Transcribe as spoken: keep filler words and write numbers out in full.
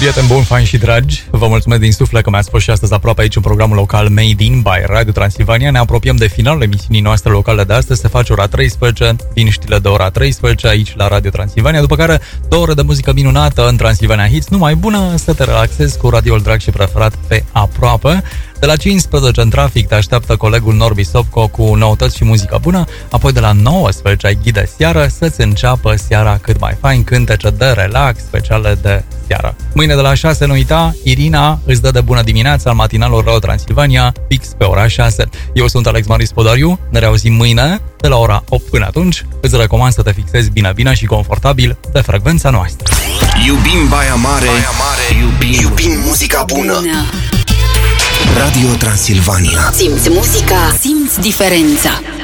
Prieteni buni, faini și dragi, vă mulțumesc din suflet că mi-ați fost și astăzi aproape aici în programul local Made in by Radio Transilvania. Ne apropiem de finalul emisiunii noastre locale de astăzi. Se face ora treisprezece, liniștile de ora treisprezece aici la Radio Transilvania, după care două ore de muzică minunată în Transilvania Hits, numai bună să te relaxezi cu radioul drag și preferat pe aproape. De la cincisprezece în trafic te așteaptă colegul Norbi Sopco cu noutăți și muzică bună, apoi de la nouăsprezece ai ghid de seară să-ți înceapă seara cât mai fain, cântece de relax speciale de seară. Mâine de la șase, nu uita, Irina îți dă de bună dimineața al matinalului Radio Transilvania, fix pe ora șase. Eu sunt Alex Marius Podariu, ne reauzim mâine de la ora opt până atunci. Îți recomand să te fixezi bine, bine și confortabil pe frecvența noastră. Iubim Baia Mare, Baia Mare. Iubim, iubim muzica bună. Radio Transilvania. Simți muzica, simți diferența.